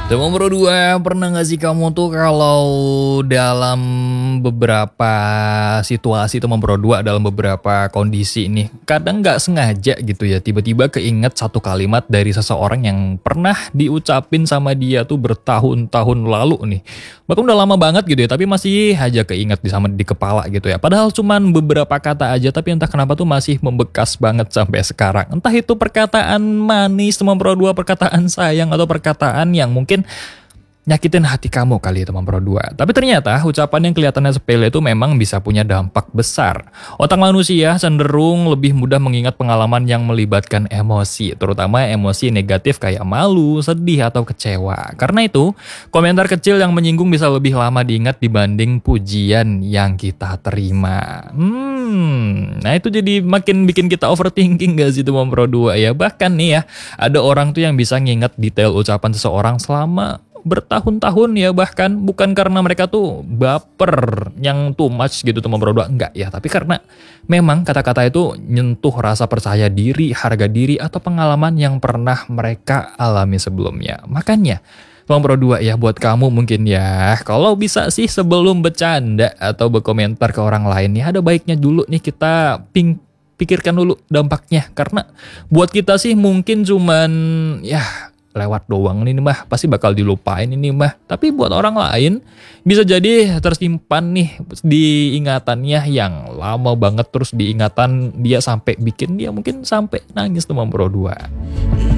Teman Pro 2, pernah gak sih kamu tuh kalau dalam beberapa situasi teman Pro 2 dalam beberapa kondisi nih, kadang gak sengaja gitu ya, tiba-tiba keinget satu kalimat dari seseorang yang pernah diucapin sama dia tuh bertahun-tahun lalu nih. Bahkan udah lama banget gitu ya, tapi masih aja keinget di kepala gitu ya. Padahal cuman beberapa kata aja, tapi entah kenapa tuh masih membekas banget sampai sekarang. Entah itu perkataan manis teman Pro 2, perkataan sayang, atau perkataan yang mungkin nyakitin hati kamu kali ya teman Pro 2. Tapi ternyata ucapan yang kelihatannya sepele itu memang bisa punya dampak besar. Otak manusia cenderung lebih mudah mengingat pengalaman yang melibatkan emosi, terutama emosi negatif kayak malu, sedih, atau kecewa. Karena itu, komentar kecil yang menyinggung bisa lebih lama diingat dibanding pujian yang kita terima. Nah itu jadi makin bikin kita overthinking gak sih teman Pro 2 ya? Bahkan nih ya, ada orang tuh yang bisa nginget detail ucapan seseorang selama bertahun-tahun ya, bahkan bukan karena mereka tuh baper yang too much gitu teman Pro 2, enggak ya, tapi karena memang kata-kata itu nyentuh rasa percaya diri, harga diri, atau pengalaman yang pernah mereka alami sebelumnya. Makanya teman Pro 2 ya, buat kamu mungkin ya, kalau bisa sih sebelum bercanda atau berkomentar ke orang lain ya, ada baiknya dulu nih kita pikirkan dulu dampaknya. Karena buat kita sih mungkin cuman ya lewat doang ini mah, pasti bakal dilupain ini mah. Tapi buat orang lain bisa jadi tersimpan nih di ingatannya yang lama banget, terus diingatan dia sampai bikin dia mungkin sampai nangis teman Pro 2.